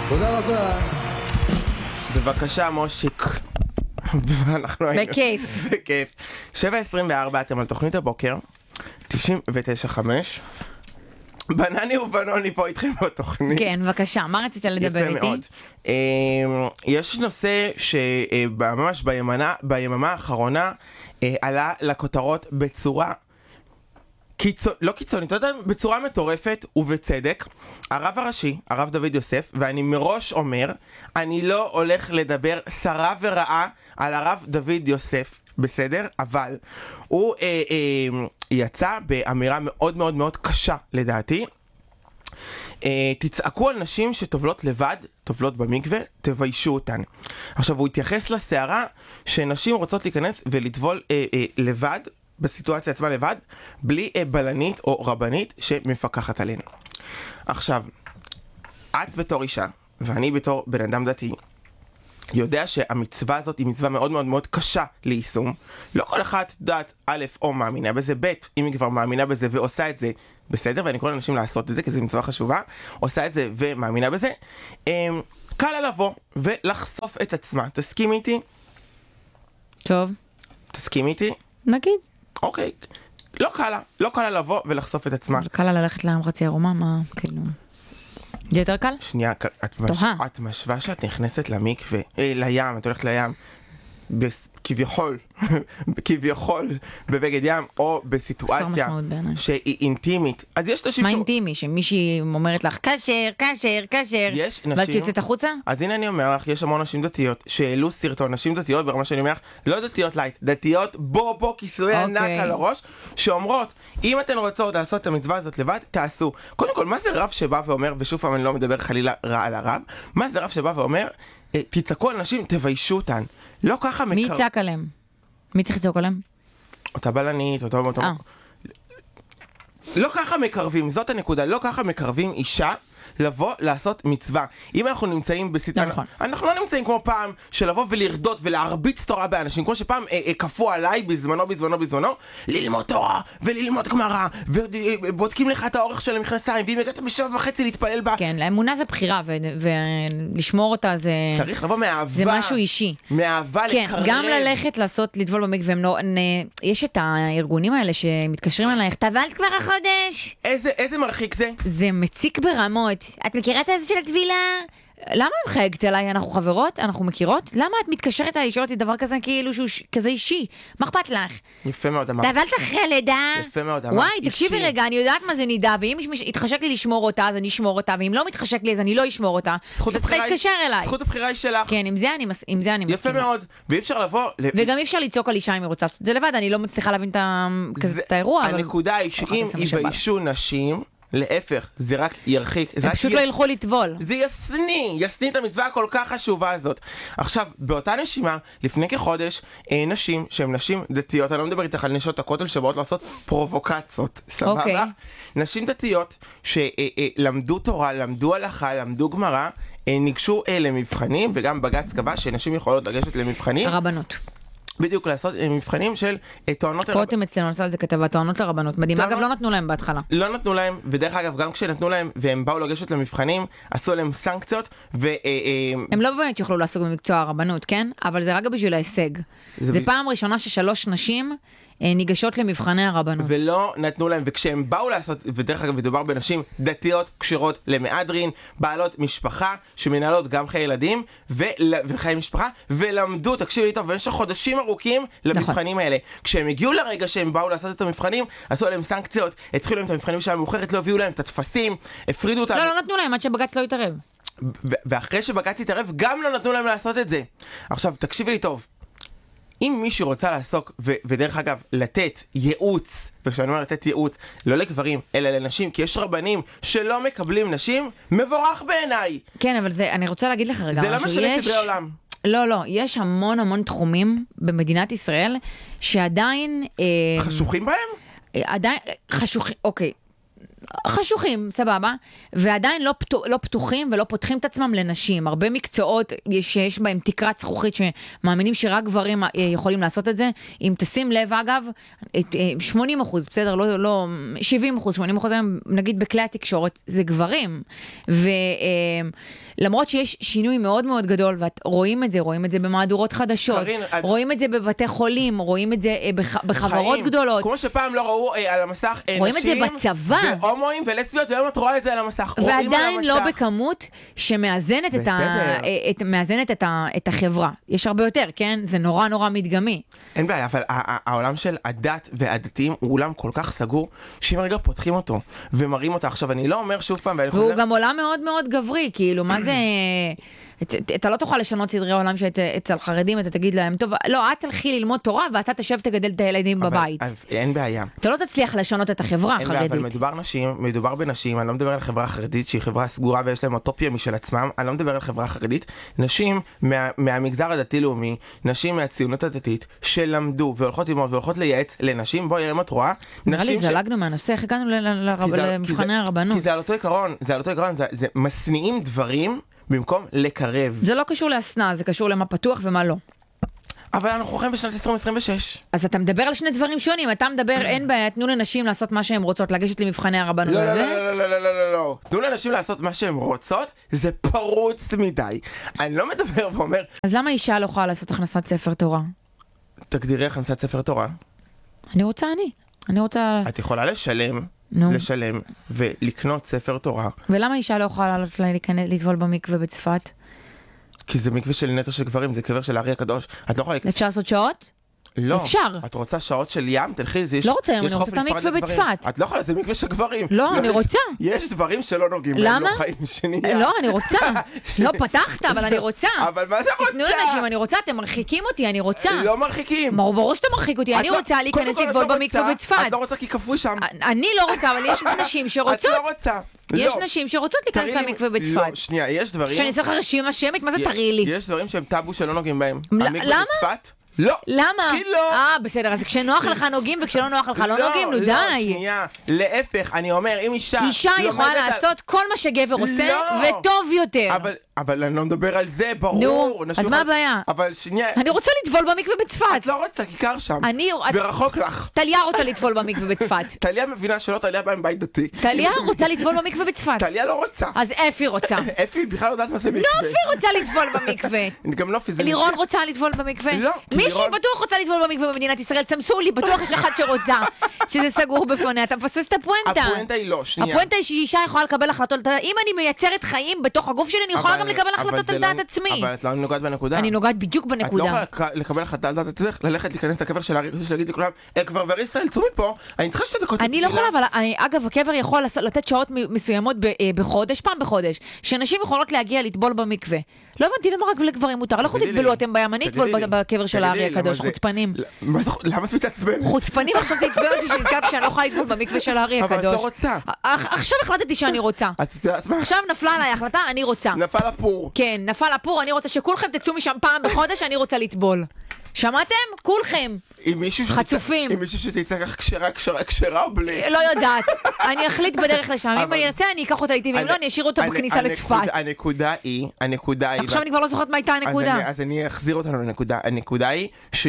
תודה רבה. בבקשה, מושיק. בכיף. בכיף. 7:24, אתם על תוכנית הבוקר, 99.5. בנני ובנוני פה איתכם בתוכנית. כן, בבקשה, מה רצית לדבר איתי? יפה מאוד. יש נושא שממש ביממה האחרונה עלה לכותרות בצורה לא קיצונית, בצורה מטורפת ובצדק. הרב הראשי, הרב דוד יוסף, ואני מראש אומר, אני לא הולך לדבר שרה ורעה על הרב דוד יוסף, בסדר? אבל הוא יצא באמירה מאוד מאוד מאוד קשה לדעתי. תצעקו על נשים שטובלות לבד, טובלות במקווה, תביישו אותן. עכשיו הוא התייחס לסערה שנשים רוצות להיכנס ולטבול לבד, בסיטואציה עצמה לבד, בלי בלנית או רבנית שמפקחת עלינו. עכשיו, את בתור אישה, ואני בתור בן אדם דתי, יודע שהמצווה הזאת היא מצווה מאוד מאוד מאוד קשה ליישום. לא כל אחד דת א' או מאמינה בזה, ב' אם היא כבר מאמינה בזה ועושה את זה בסדר, ואני קורא לאנשים לעשות את זה כי זו מצווה חשובה, עושה את זה ומאמינה בזה, קל לה לבוא ולחשוף את עצמה. תסכים איתי? טוב. תסכים איתי? נגיד. אוקיי. לא קל לה לבוא ולחשוף את עצמה. קל לה ללכת לים חצי ערומה, מה, כאילו... זה יותר קל? שנייה, את משווה שאת נכנסת למקווה, לים, את הולכת לים, כביכול בבגד ים, או בסיטואציה שהיא אינטימית. אז יש נשים... מה אינטימי? שמישהי אומרת לך, כשר, ואת יוצאת החוצה? אז הנה אני אומר לך, יש המון נשים דתיות שהעלו סרטון, נשים דתיות, ברמה שאני אומר לך, לא דתיות לייט, דתיות בו, כיסוי ענק על הראש, שאומרות, אם אתן רוצות לעשות את המצווה הזאת לבד, תעשו. קודם כל, מה זה רב שבא ואומר, ושוב פעם אני לא מדבר חלילה רע על הרב, מה זה רב שבא ואומר, תצעקו על נשים, תביישו אותן. לא ככה מי יצעק עליהם? מי צריך לצעוק עליהם? אותה בלנית, אותו... לא ככה מקרבים, זאת הנקודה, לא ככה מקרבים אישה לבוא לעשות מצווה. אם אנחנו נמצאים אנחנו לא נמצאים כמו פעם של לבוא ולרדות ולהרביץ תורה באנשים, כמו שפעם כפו עליי בזמנו, ללמוד תורה וללמוד גמרא, ובודקים לך את האורך של המכנסיים, ואם הגעת ב7:30 להתפלל בה. כן, לאמונה זה בחירה, ולשמור אותה זה... צריך לבוא מאהבה. זה משהו אישי. מאהבה לקרב. כן, גם ללכת לטבול במקווה, יש את הארגונים האלה שמתקשרים אלייך, טבלת כבר החודש? איזה מרחיק זה? זה מציק ברמות. את מכירה את הזה של הטבילה? למה מחייגת אליי? אנחנו חברות? אנחנו מכירות? למה את מתקשרת אליי לשאול אותי דבר כזה כאילו שהוא כזה אישי? מה אכפת לך? יפה מאוד אמרת. טבלת אחרי הלידה? יפה מאוד אמרת. וואי, תקשיבי רגע, אני יודעת מה זה נידה, ואם יתחשק לי לשמור אותה, אז אני אשמור אותה, ואם לא מתחשק לי, אז אני לא אשמור אותה. אתה צריכה להתקשר אליי. זכות הבחירה היא שלך. כן, עם זה אני מסכימה. יפה מאוד, ואי אפשר לבוא... וגם אי אפשר לצעוק על אישה אם היא רוצה לעשות את זה לבד, אני לא מצליחה להבין את האירוע, אבל... הנקודה היא שאם יביישו נשים, להפך, זה רק ירחיק. הם פשוט לא ילכו לטבול. זה יסני את המצווה הכל כך חשובה הזאת. עכשיו, באותה נשימה, לפני כחודש, נשים שהן נשים דתיות, אני לא מדבר איתך על נשות הכותל שבאות לעשות פרובוקציות, סבבה? נשים דתיות שלמדו תורה, למדו הלכה, למדו גמרא, ניגשו למבחנים, וגם בג"ץ קבע שנשים יכולות לגשת למבחנים. הרבנות. בדיוק לעשות מבחנים של טוענות לרבנות. קודם אצלנו עשה על זה כתבה, טוענות לרבנות. מדהים, אגב לא נתנו להם בהתחלה. לא נתנו להם, ודרך אגב גם כשנתנו להם והם באו לגשת למבחנים, עשו להם סנקציות הם לא באמת יוכלו לעסוק במקצוע הרבנות, כן? אבל זה רק בשביל ההישג. זה פעם ראשונה ש3 נשים ניגשות למבחני הרבנות. ולא נתנו להם, וכשהם באו לעשות, ודרך אגב מדובר בנשים דתיות קשירות למהדרין, בעלות משפחה שמנהלות גם חיי ילדים וחיי משפחה, ולמדו, תקשיב לי טוב, במשך חודשים ארוכים למבחנים האלה. כשהם הגיעו לרגע שהם באו לעשות את המבחנים, עשו להם סנקציות, התחילו להם את המבחנים שהיה מאוחרת, לא הביאו להם את התפסים, הפרידו אותם. לא נתנו להם עד שבג"ץ לא יתערב. ואחרי שבג"ץ יתערב, גם לא נתנו להם לעשות את זה. עכשיו, תקשיבי לי טוב. אם מישהו רוצה לעסוק, ודרך אגב, לתת ייעוץ, וכשאני אומר לתת ייעוץ, לא לגברים, אלא לנשים, כי יש רבנים שלא מקבלים נשים, מבורך בעיניי. כן, אבל אני רוצה להגיד לך רגע. זה לא משנה סדרי עולם. לא, יש המון תחומים במדינת ישראל, שעדיין... חשוכים בהם? עדיין, חשוכים, אוקיי. חשוכים, סבבה, ועדיין לא פתוחים ולא פותחים את עצמם לנשים. הרבה מקצועות שיש בהם תקרת זכוכית שמאמינים שרק גברים יכולים לעשות את זה. אם תשים לב, אגב, 80%, בסדר, לא 70%, 80%, נגיד בכלי התקשורת, זה גברים. ולמרות שיש שינוי מאוד מאוד גדול, ורואים את זה במהדורות חדשות, רואים את זה בבתי חולים, רואים את זה בחברות גדולות. כמו שפעם לא ראו על המסך רואים את זה בצבא. והומואים ולסביות, והיום את רואה את זה על המסך. ועדיין לא בכמות שמאזנת את החברה. יש הרבה יותר, כן? זה נורא נורא מדגמי. אין בעיה, אבל העולם של הדת והדתיים הוא עולם כל כך סגור, שאם רגע פותחים אותו ומראים אותו. עכשיו, אני לא אומר שוב פעם, והוא גם עולם מאוד מאוד גברי, כאילו, מה זה... אתה לא תוכל לשנות סדרי עולם שאצל חרדים, אתה תגיד להם, טוב, לא, את תלכי ללמוד תורה, ואתה תשב תגדל את הילדים בבית. אין בעיה. אתה לא תצליח לשנות את החברה החרדית. אבל מדובר בנשים, אני לא מדבר על חברה חרדית, שהיא חברה סגורה ויש להם אוטופיה משל עצמם, אני לא מדבר על חברה חרדית, נשים מהמגזר הדתי-לאומי, נשים מהציונות הדתית, שלמדו והולכות ללמוד והולכות לייעץ לנשים, בואי, אם את רואה, נראה לי, זלגנו מהנושא, איך הגענו למבחני הרבנות. כי זה על אותו עיקרון, זה מסניעים דברים במקום לקרב. זה לא קשור להסנה, זה קשור למה פתוח ומה לא. אבל אנחנו חיים בשנת 2026. אז אתה מדבר על שני דברים שונים, אתה מדבר, אין בעיה, תנו לנשים לעשות מה שהן רוצות, לגשת למבחני הרבנות. לא. תנו לנשים לעשות מה שהן רוצות, זה פרוץ מדי. אני לא מדבר ואומר... אז למה אישה לא יכולה לעשות הכנסת ספר תורה? תגדירי הכנסת ספר תורה. אני רוצה... את יכולה לשלם ולקנות ספר תורה. ולמה אישה לא יכולה לטבול במקווה בצפת? כי זה מקווה של נטו של גברים, זה קבר של הארי הקדוש. את לא יכולה... אפשר לעשות שעות? לא. אפשר. את רוצה שעות של ים? תלכי, לא רוצה, אני רוצה את המקווה בצפת. את לא יכולה, זה מקווה של גברים. לא, אני רוצה. יש דברים שלא נוגעים. למה? שנייה. לא, אני רוצה. לא פתחת, אבל אני רוצה. אבל מה זה רוצה? תתנו לנשים, אני רוצה, אתם מרחיקים אותי, אני רוצה. לא מרחיקים. ברור שאתה מרחיק אותי, אני רוצה להיכנס לטבול במקווה בצפת. את לא רוצה כי כפוי שם. אני לא רוצה, אבל יש נשים שרוצות. את לא רוצה. יש נשים שרוצות להיכנס למקווה בצפת. לא, שנייה, יש דברים... שאני אעשה לך רשימה שמית, מה זה תראי לי? יש דברים שהם טאבו שלא נוגעים בהם. למה? לא. למה? כי לא. בסדר, אז כשנוח לך נוגעים וכשלא נוח לך לא נוגעים, נו די. לא, שנייה. להפך, אני אומר, אם אישה יכולה לעשות כל מה שגבר עושה, וטוב יותר. אבל אני לא מדבר על זה, ברור. נו, אז מה הבעיה? אבל שנייה. אני רוצה לטבול במקווה בצפת. את לא רוצה, כיכר שם. ורחוק לך. טליה רוצה לטבול במקווה בצפת. טליה מבינה שלא, טליה באה עם בית דתי. טליה רוצה לטבול במקווה בצפת. טליה לא רוצה. אז אפי רוצה. אפי בכלל לא יודעת מה זה מקווה. לא, אפי רוצה לטבול במקווה. גם לא פיזית. לירון רוצה לטבול במקווה. לא. מישהי בטוח רוצה לטבול במקווה במדינת ישראל, צמסו לי, בטוח יש אחד שרוצה, שזה סגור בפוניה, אתה מפספס את הפואנטה. הפואנטה היא לא, שנייה. הפואנטה היא שאישה יכולה לקבל החלטות, אם אני מייצרת חיים בתוך הגוף שלי, אני יכולה גם לקבל החלטות על דעת עצמי. אבל את לא נוגעת בנקודה. אני נוגעת בדיוק בנקודה. את לא יכולה לקבל החלטה על דעת עצמך, ללכת להיכנס לקבר של הארי הקדוש ולהגיד לכולם, כבר וערי ישראל, צאו מפה, אני צריכה 2 דקות. אני לא יכולה, אבל אגב, הקבר יכול לתת שעות מסוימות בחודש, פעם בחודש, שנשים יכולות להגיע לטבול במקווה. לא הבנתי למה רק לגברים מותר, לא תטבלו אתם בים, אני אטבול בקבר של הארי הקדוש, חוצפנים. למה את מתעצבנת? חוצפנים, עכשיו זה עצבן אותי שהזכרתי שאני לא יכולה לטבול במקווה של הארי הקדוש. אבל את לא רוצה. עכשיו החלטתי שאני רוצה. עכשיו נפלה עליי החלטה, אני רוצה. נפל הפור. כן, נפל הפור, אני רוצה שכולכם תצאו משם פעם בחודש, אני רוצה לטבול. שמעתם? כולכם. חצופים. עם מישהו שתצא כך כשרה או בלי? לא יודעת. אני אחליט בדרך לשם. אם אני ארצה, אני אקח אותה איתי, ואם לא, אני אשאיר אותו בכניסה לצפת. הנקודה היא... עכשיו אני כבר לא זוכרת מה הייתה הנקודה. אז אני אחזיר אותנו לנקודה. הנקודה היא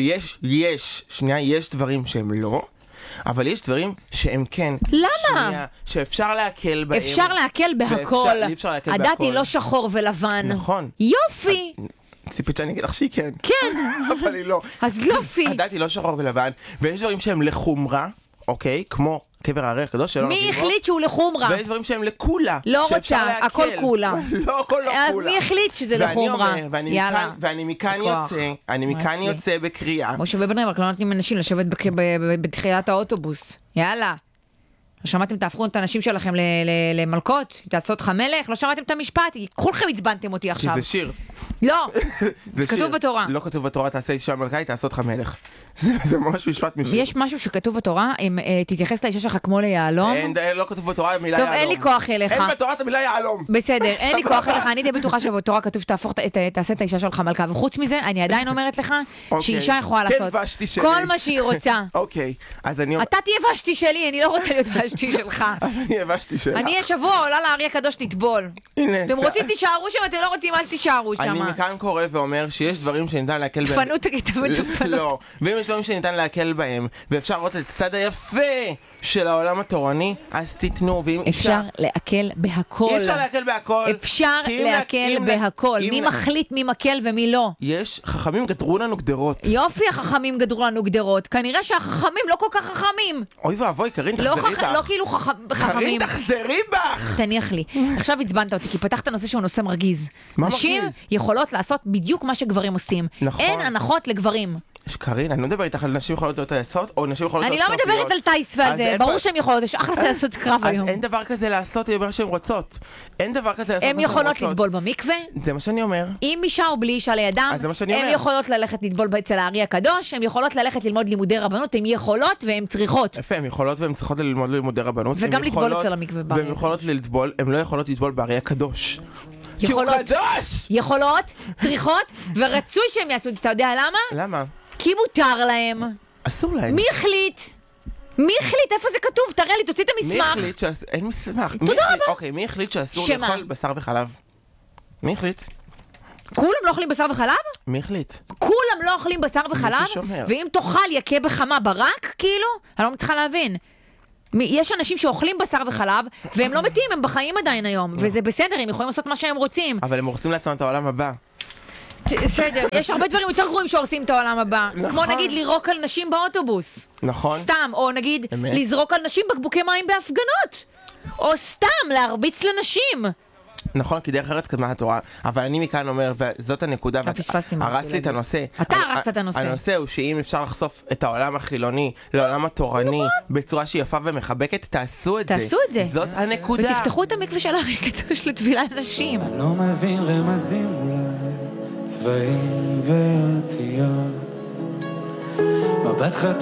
שיש דברים שהם לא, אבל יש דברים שהם כן. למה? שאפשר להקל בהם. אפשר להקל בהכל. הדת היא לא שחור ולבן. נכון. יופי. ציפית שאני אגיד לך שהיא כן. כן. אבל היא לא. אז יופי. הדת היא לא שחור ולבן, ויש דברים שהם לחומרה, אוקיי? כמו קבר הארי הקדוש שלא מי החליט שהוא לחומרה? ויש דברים שהם לקולה. לא רוצה, הכל קולה. לא, הכל לא קולה. מי החליט שזה לחומרה? יאללה. ואני מכאן יוצא בקריאה. כמו שבבני ברק לא נותנים אנשים לשבת בתחילת האוטובוס. יאללה. לא שמעתם, תהפכו את האנשים שלכם למלכות? תעשו אותך מלך? לא שמעתם את המשפט? כולכם עצבנתם אותי עכשיו. כי זה שיר. לא, זה כתוב שיר. בתורה. לא כתוב בתורה, תעשה אישה מלכאית, תעשה אותך מלך. זה ממש משפט משיר. יש משהו שכתוב בתורה, אם תתייחס לאישה שלך כמו ליהלום. לא כתוב בתורה המילה טוב, יהלום. אין לי כוח אליך. אין בתורה את המילה יהלום. בסדר, אין לי כוח אליך, אני די בטוחה שבתורה כתוב תעשה את האישה שלך מלכה, וחוץ מזה, אני עדיין אומרת לך שאישה יכולה לעשות כן, ושתי שלי. כל מה שהיא רוצה. אוקיי, אז אני... אתה תהיה ושתי שלי, אני לא רוצה להיות ושתי שלך. אני הבשתי שלך. אני השבוע עולה לאריה הקדוש לטבול. הנה, אתם רוצים תישארו שם, אתם לא רוצים אל תישארו שם. אני מכאן קורא ואומר שיש דברים שניתן להקל בהם. תפנו תגיד, תפנו. לא, ואם יש דברים שניתן להקל בהם, ואפשר לראות את הצד היפה של העולם התורני, אז תיתנו, ואם אפשר להקל בהכל. אי אפשר להקל בהכל. אפשר להקל בהכל. מי מחליט מי מקל ומי לא? יש, חכמים גדרו לנו גדרות. יופי, החכמים גדרו לנו גדרות. כנראה שהחכמים לא כל כך חכמים. אוי ואבוי, קרין, לא תחזרי בך. לא כאילו חכמים. קרין, תחזרי בך! תניח לי. עכשיו עצבנת אותי, כי פתחת נושא שהוא נושא מרגיז. מה נשים מרגיז? יכולות לעשות בדיוק מה שגברים עושים. נכון. אין הנחות לגברים. קרין, אני לא מדבר איתך על נשים יכולות להיות טייסות, או נשים יכולות אני להיות לא קרביות. מדברת על טייס ועל אז זה, אין ברור פה- שהן יכולות, יש אחלה טייסות קרב היום. אז אין דבר כזה לעשות, היא אומרת שהן רוצות. אין דבר כזה לעשות הן מה שהן יכולות רוצות. לטבול במקווה, זה מה שאני אומר. עם אישה או בלי אישה לידם, אז זה מה שאני הן אומר. יכולות ללכת לטבול אצל הארי הקדוש, הן יכולות ללכת ללמוד לימודי רבנות, הן יכולות והן צריכות. יפה, הן יכולות והן צריכות ללמוד לימודי רבנות. וגם הן לטבול יכולות- אצל המקווה בארי והן יכולות לטבול, הן לא יכולות לטבול בארי הקדוש. כי הוא יכולות. קדוש! יכולות, צריכות, ורצוי שהן יעשו את זה, אתה יודע למה? למה? כי מותר להם. אסור להם. מי החליט? מי החליט? איפה זה כתוב? תראה לי, תוציא את מי המסמך. החליט אין מסמך. תודה רבה. אוקיי, מי החליט שאסור שמה? לאכול בשר וחלב? מי החליט? כולם לא אוכלים בשר וחלב? מי החליט? כולם לא אוכלים בשר וחלב? ששומר? ואם תאכל יכה בחמה ברק, כאילו? אני לא מצליחה להבין. יש אנשים שאוכלים בשר וחלב, והם לא מתים, הם בחיים עדיין היום. וזה בסדר, הם יכולים לעשות מה שהם רוצים. אבל הם הורסים לעצמם את העולם הבא. בסדר, יש הרבה דברים יותר גרועים שהורסים את העולם הבא. נכון. כמו נגיד לירוק על נשים באוטובוס. נכון? סתם, או נגיד אמת. לזרוק על נשים בקבוקי מים בהפגנות. או סתם להרביץ לנשים. נכון, כי דרך ארץ קדמה התורה, אבל אני מכאן אומר, וזאת הנקודה, פספסתי מה הרסת רציתי לי את להגיד. הנושא. אתה הרסת את הנושא. הנושא הוא שאם אפשר לחשוף את העולם החילוני לעולם התורני בצורה שהיא יפה ומחבקת, תעשו את זה. תעשו את זה. זאת הנקודה. ותפתחו את המקווה של הארי הקדוש לטבילת נשים. אני לא מבין רמזים אולי, צבעים ואותיות, מבט חתום